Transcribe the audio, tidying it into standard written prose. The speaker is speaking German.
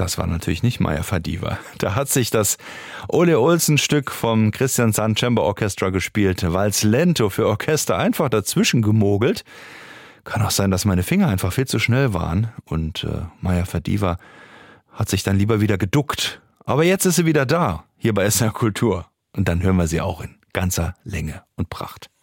Das war natürlich nicht Meyer Fadiva. Da hat sich das Ole Olsen-Stück vom Christian Sand Chamber Orchestra gespielt, Vals Lento für Orchester, einfach dazwischen gemogelt. Kann auch sein, dass meine Finger einfach viel zu schnell waren und Meyer Fadiva hat sich dann lieber wieder geduckt. Aber jetzt ist sie wieder da, hier bei SR Kultur. Und dann hören wir sie auch in ganzer Länge und Pracht.